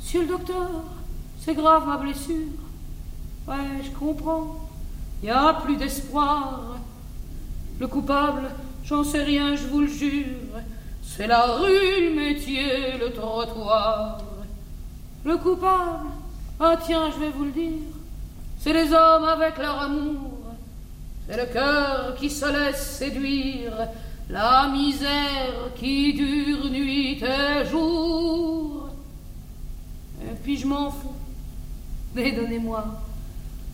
Monsieur le docteur, c'est grave ma blessure. Ouais, je comprends. Y a plus d'espoir. Le coupable, j'en sais rien, je vous le jure. C'est la rue, le métier, le trottoir. Le coupable, ah tiens, je vais vous le dire. C'est les hommes avec leur amour. C'est le cœur qui se laisse séduire. La misère qui dure nuit et jour. Et puis je m'en fous. Mais donnez-moi